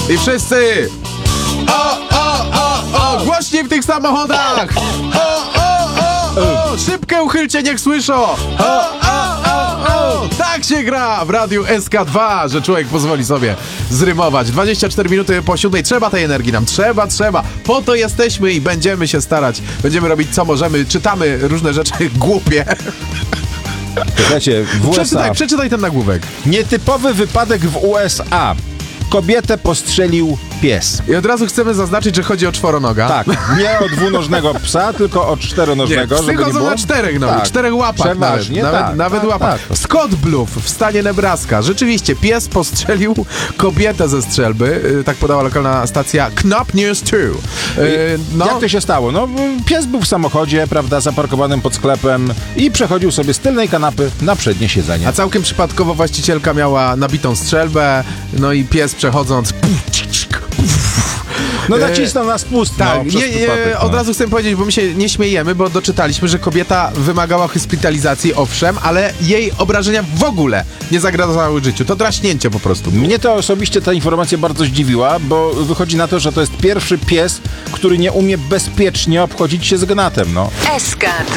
I wszyscy! O! Głośniej w tych samochodach! O! Szybkę uchylcie, niech słyszą! Tak się gra w Radiu SK2, że człowiek pozwoli sobie zrymować. 24 minuty po 7. Trzeba tej energii nam. Trzeba. Po to jesteśmy i będziemy się starać. Będziemy robić co możemy. Czytamy różne rzeczy głupie. Słuchajcie, w USA... Przeczytaj ten nagłówek. Nietypowy wypadek w USA. Kobietę postrzelił pies. I od razu chcemy zaznaczyć, że chodzi o czworonoga. Tak, nie o dwunożnego psa, tylko o czteronożnego. Psy żeby nie chodzą było... na czterech, tak. Czterech łapach Przeważnie, nawet łapach. Tak. Scott Bluff w stanie Nebraska. Rzeczywiście, pies postrzelił kobietę ze strzelby. Tak podała lokalna stacja Knop News 2. Jak to się stało? No, pies był w samochodzie, prawda, zaparkowanym pod sklepem i przechodził sobie z tylnej kanapy na przednie siedzenie. A całkiem przypadkowo właścicielka miała nabitą strzelbę, no i pies przechodząc... No nacisnął na spust. Tak, no, od razu chcę powiedzieć, bo my się nie śmiejemy, bo doczytaliśmy, że kobieta wymagała hospitalizacji, owszem, ale jej obrażenia w ogóle nie zagrażały życiu. To draśnięcie po prostu. Mnie to osobiście ta informacja bardzo zdziwiła, bo wychodzi na to, że to jest pierwszy pies, który nie umie bezpiecznie obchodzić się z gnatem, no. SK2